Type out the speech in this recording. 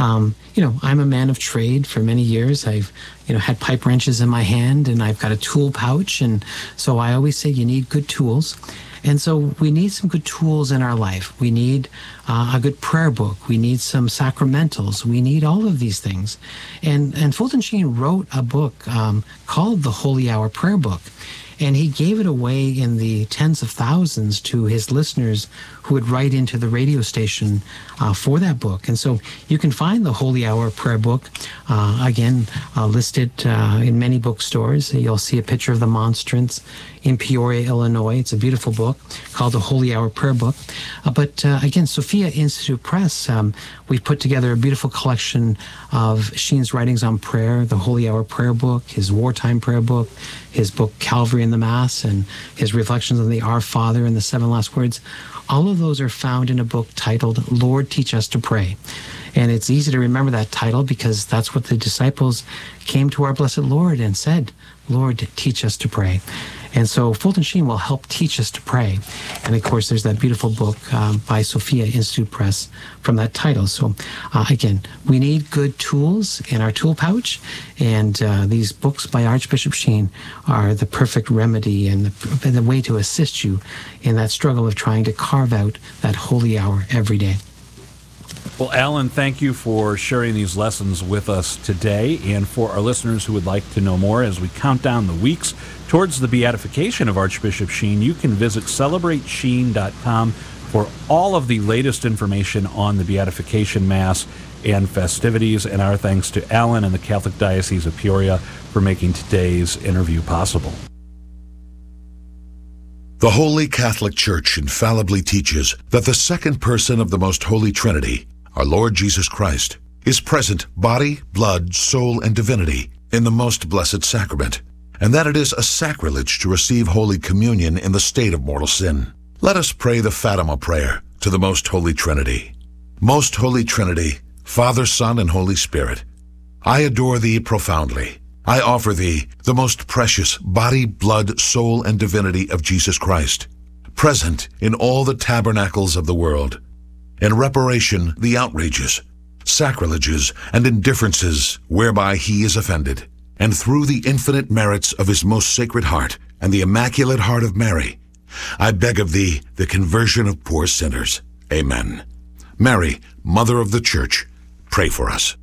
I'm a man of trade for many years. I've, had pipe wrenches in my hand, and I've got a tool pouch. And so I always say you need good tools. And so we need some good tools in our life. We need a good prayer book. We need some sacramentals. We need all of these things. And Fulton Sheen wrote a book called the Holy Hour Prayer Book. And he gave it away in the tens of thousands to his listeners who would write into the radio station for that book. And so you can find the Holy Hour Prayer Book, listed in many bookstores. You'll see a picture of the monstrance in Peoria, Illinois. It's a beautiful book called the Holy Hour Prayer Book. But Sophia Institute Press, we've put together a beautiful collection of Sheen's writings on prayer, the Holy Hour Prayer Book, his wartime prayer book, his book Calvary in the Mass, and his reflections on the Our Father and the Seven Last Words. All of those are found in a book titled Lord, Teach Us to Pray. And it's easy to remember that title because that's what the disciples came to our blessed Lord and said, Lord, teach us to pray. And so Fulton Sheen will help teach us to pray. And of course, there's that beautiful book by Sophia Institute Press from that title. So we need good tools in our tool pouch. And these books by Archbishop Sheen are the perfect remedy and the way to assist you in that struggle of trying to carve out that holy hour every day. Well, Alan, thank you for sharing these lessons with us today. And for our listeners who would like to know more as we count down the weeks towards the beatification of Archbishop Sheen, you can visit celebratesheen.com for all of the latest information on the beatification Mass and festivities. And our thanks to Alan and the Catholic Diocese of Peoria for making today's interview possible. The Holy Catholic Church infallibly teaches that the second person of the Most Holy Trinity, our Lord Jesus Christ, is present body, blood, soul, and divinity in the most blessed sacrament, and that it is a sacrilege to receive Holy Communion in the state of mortal sin. Let us pray the Fatima prayer to the Most Holy Trinity. Most Holy Trinity, Father, Son, and Holy Spirit, I adore Thee profoundly. I offer Thee the most precious body, blood, soul, and divinity of Jesus Christ, present in all the tabernacles of the world, in reparation the outrages, sacrileges, and indifferences whereby He is offended, and through the infinite merits of His most sacred heart and the Immaculate Heart of Mary, I beg of Thee the conversion of poor sinners. Amen. Mary, Mother of the Church, pray for us.